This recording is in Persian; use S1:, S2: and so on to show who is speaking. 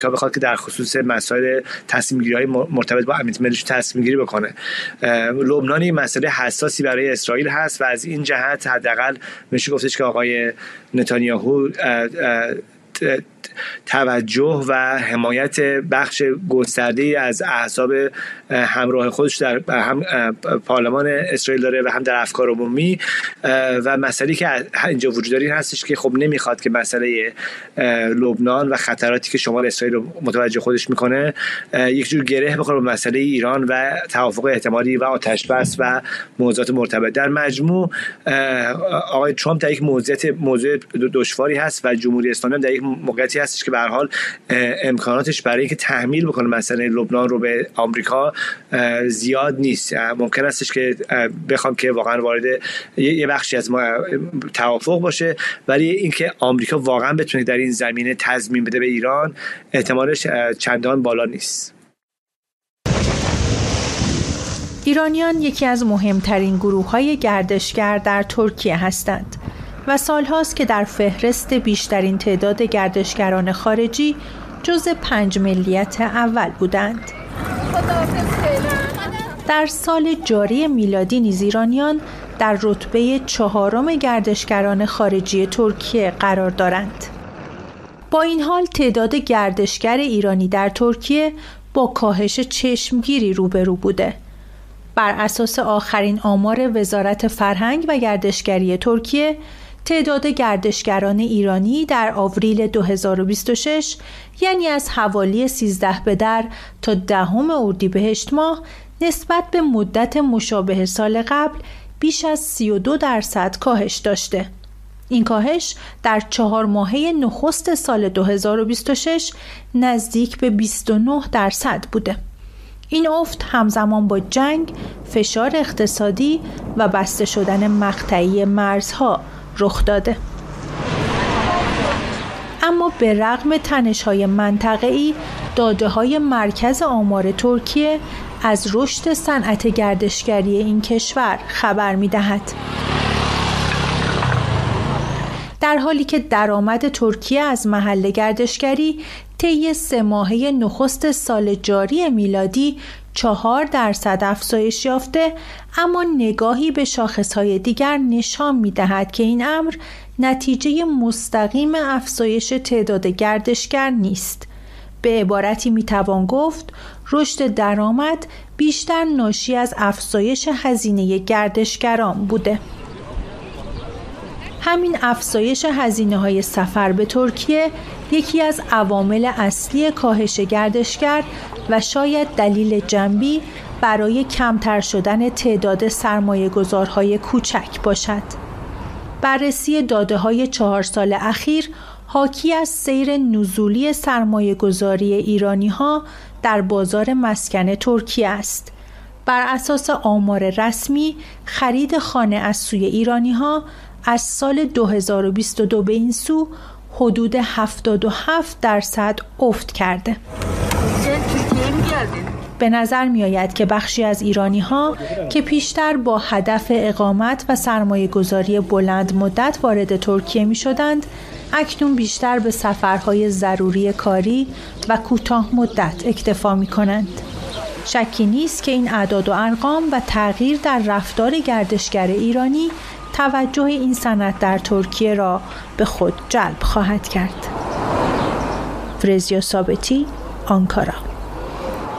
S1: بخواد که در خصوص مسائل تصمیم‌گیری‌های مرتبط با امنیت ملیش تصمیم‌گیری بکنه. لبنان این مسئله حساسی برای اسرائیل هست و از این جهت حداقل میشه گفتش که آقای نتانیاهو توجه و حمایت بخش گسترده‌ای از احزاب همراه خودش در هم پارلمان اسرائیل داره و هم در افکار عمومی و مسئله که اینجا وجود داره این هستش که خب نمیخواد که مسئله لبنان و خطراتی که شمال اسرائیل رو متوجه خودش میکنه یک جور گره بخوره به مسئله ایران و توافق احتمالی و آتش بس و موضوعات مرتبط. در مجموع آقای ترامپ در یک موضوع دشواری هست و جمهوری اسلامی در یک موقعیتی هستش که به هر حال امکاناتش برای اینکه تحمیل بکنه مسئله لبنان رو به آمریکا زیاد نیست. ممکن استش که بخوام که واقعا وارد یه بخشی از ما توافق باشه، ولی اینکه آمریکا واقعا بتونه در این زمینه تضمین بده به ایران احتمالش چندان بالا نیست.
S2: ایرانیان یکی از مهمترین گروه‌های گردشگر در ترکیه هستند و سالهاست که در فهرست بیشترین تعداد گردشگران خارجی جزو 5 ملیت اول بودند. در سال جاری میلادی نیز ایرانیان در رتبه 4 گردشگران خارجی ترکیه قرار دارند. با این حال تعداد گردشگر ایرانی در ترکیه با کاهش چشمگیری روبرو بوده. بر اساس آخرین آمار وزارت فرهنگ و گردشگری ترکیه، تعداد گردشگران ایرانی در آوریل 2026 یعنی از حوالی 13 به در تا 10 اردیبهشت ماه نسبت به مدت مشابه سال قبل بیش از 32% کاهش داشته. این کاهش در 4 ماهه نخست سال 2026 نزدیک به 29% بوده. این افت همزمان با جنگ، فشار اقتصادی و بسته شدن مقطعی مرزها رخ داده. اما به رغم تنش‌های منطقه‌ای، داده‌های مرکز آمار ترکیه از رشد صنعت گردشگری این کشور خبر می‌دهد. در حالی که درآمد ترکیه از محل گردشگری طی 3 ماهه نخست سال جاری میلادی 4% افزایش یافته، اما نگاهی به شاخص‌های دیگر نشان می‌دهد که این امر نتیجه مستقیم افزایش تعداد گردشگر نیست. به عبارتی می‌توان گفت رشد درآمد بیشتر ناشی از افزایش هزینه گردشگران بوده. همین افزایش هزینه‌های سفر به ترکیه یکی از عوامل اصلی کاهش گردشگر و شاید دلیل جنبی برای کمتر شدن تعداد سرمایه‌گذارهای کوچک باشد. بررسی داده‌های 4 سال اخیر حاکی از سیر نزولی سرمایه‌گذاری ایرانی‌ها در بازار مسکن ترکیه است. بر اساس آمار رسمی، خرید خانه از سوی ایرانی‌ها از سال 2022 به این سو حدود 77% افت کرده. به نظر می آید که بخشی از ایرانی ها که پیشتر با هدف اقامت و سرمایه گذاری بلند مدت وارد ترکیه می شدند، اکنون بیشتر به سفرهای ضروری کاری و کوتاه مدت اکتفا می کنند. شکی نیست که این اعداد و ارقام و تغییر در رفتار گردشگر ایرانی توجه این صنعت در ترکیه را به خود جلب خواهد کرد. فرزیا ثابتی، آنکارا.